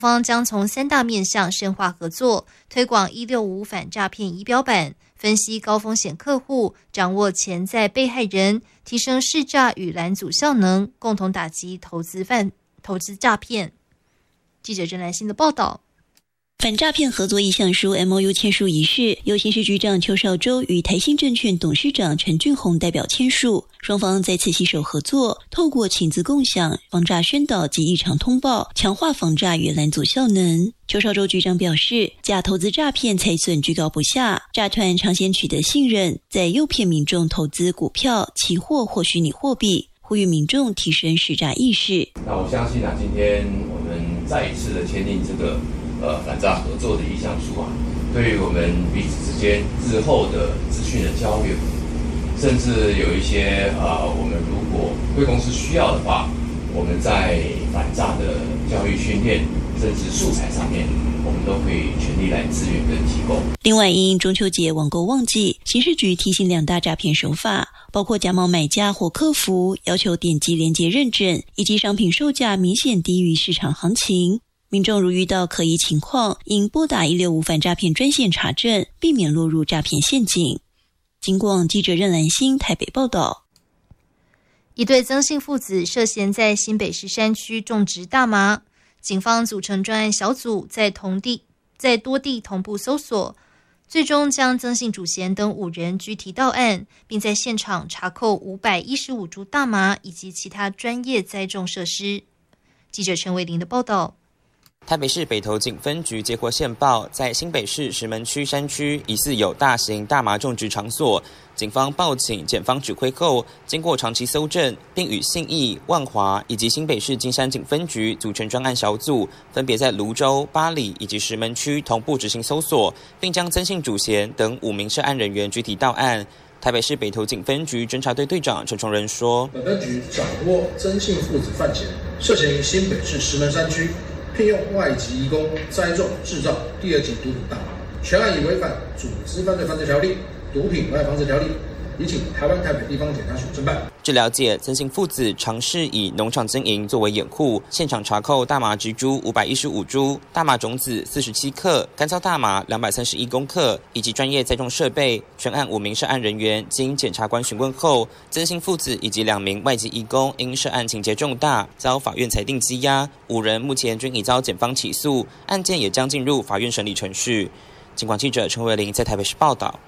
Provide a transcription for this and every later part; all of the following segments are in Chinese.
方将从3大面向深化合作，推广165反诈骗仪表板，分析高风险客户，掌握潜在被害人，提升识诈与拦阻效能，共同打击投资诈骗。记者郑兰馨的报道。 反诈骗合作意向书 MOU 签署仪式，由刑事局长邱少洲与台新证券董事长陈俊宏代表签署，双方再次携手合作，透过情资共享、防诈宣导及异常通报，强化防诈与拦阻效能。邱少洲局长表示，假投资诈骗财损居高不下，诈团常先取得信任，再诱骗民众投资股票、期货或虚拟货币，呼吁民众提升识诈意识。 那我相信今天我们再一次的签订这个反诈合作的意向书对于我们彼此之间日后的资讯的交流，甚至有一些我们如果贵公司需要的话，我们在反诈的教育训练甚至素材上面，我们都可以全力来支援跟提供。 另外，因中秋节网购旺季，刑事局提醒2大诈骗手法，包括假冒买家或客服要求点击连结认证，以及商品售价明显低于市场行情。民众如遇到可疑情况，应拨打165反诈骗专线查证，避免落入诈骗陷阱。警广记者任兰馨台北报道。 一对曾姓父子涉嫌在新北市山区种植大麻，警方组成专案小组在多地同步搜索，最终将曾姓主嫌等5人拘提到案，并在现场查扣515株大麻以及其他专业栽种设施。记者陈伟玲的报道。 台北市北投警分局接获线报，在新北市石门区山区疑似有大型大麻种植场所，警方报请检方指挥后，经过长期搜证，并与信义、万华以及新北市金山警分局组成专案小组，分别在芦洲、八里以及石门区同步执行搜索，并将曾姓主嫌等5名涉案人员拘提到案。台北市北投警分局侦查队队长陈崇仁说， 本分局掌握曾姓父子犯嫌，涉嫌于新北市石门山区聘用外籍移工栽种制造第2级毒品大麻，全案已违反组织犯罪防治条例、毒品危害防治条例，已请台湾台北地方检察署侦办。 据了解，曾姓父子尝试以农场经营作为掩护，现场查扣大麻植株515株、大麻种子47克、干燥大麻231公克以及专业栽种设备。全案5名涉案人员经检察官询问后，曾姓父子以及2名外籍移工因涉案情节重大，遭法院裁定羁押，5人目前均已遭检方起诉，案件也将进入法院审理程序。警广记者陈维玲在台北市报道。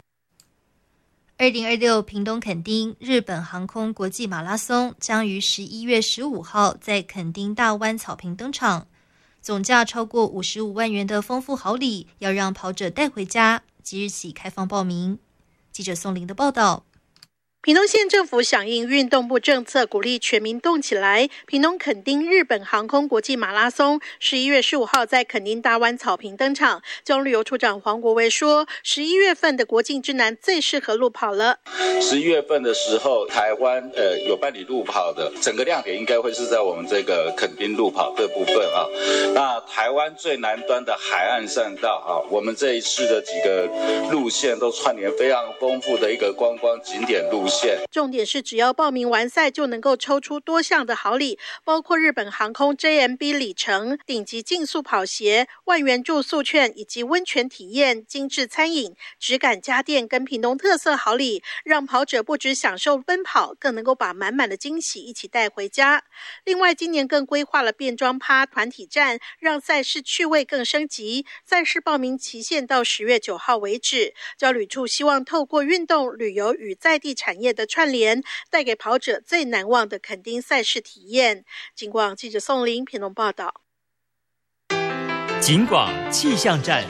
2026屏东垦丁日本航空国际马拉松将于11月15号在垦丁大湾草坪登场，总价超过55万元的丰富好礼要让跑者带回家，即日起开放报名。记者宋玲的报道。 屏东县政府响应运动部政策，鼓励全民动起来。屏东垦丁日本航空国际马拉松11月15号在垦丁大湾草坪登场。交通旅游处长黄国维说，11月份的国境之南最适合路跑了。 11月份的时候，台湾有办理路跑的，整个亮点应该会是在我们这个垦丁路跑这部分啊。那台湾最南端的海岸善道啊，我们这一次的几个路线都串联非常丰富的一个观光景点路线。 重点是只要报名完赛就能够抽出多项的好礼，包括日本航空 JMB 里程、顶级竞速跑鞋、万元住宿券以及温泉体验、精致餐饮、质感家电跟屏东特色好礼，让跑者不只享受奔跑，更能够把满满的惊喜一起带回家。另外，今年更规划了变装趴团体战，让赛事趣味更升级。赛事报名期限到10月9号为止。交旅处希望透过运动、旅游与在地产业的串联，带给跑者最难忘的垦丁赛事体验。警广记者宋玲屏东报道。 警广气象站。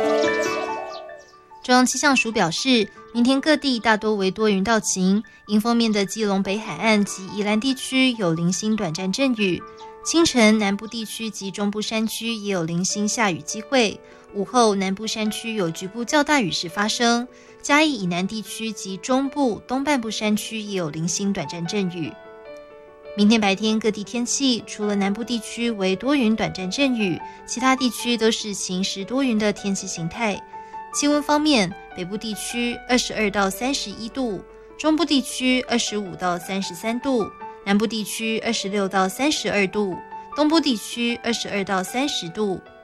中央气象署表示，明天各地大多为多云到晴，迎风面的基隆北海岸及宜兰地区有零星短暂阵雨，清晨南部地区及中部山区也有零星下雨机会，午后南部山区有局部较大雨势发生，嘉义以南地区及中部东半部山区也有零星短暂阵雨。明天白天各地天气，除了南部地区为多云短暂阵雨，其他地区都是晴时多云的天气形态。气温方面，北部地区22到31度，中部地区25到33度，南部地区26到32度，东部地区22到30度，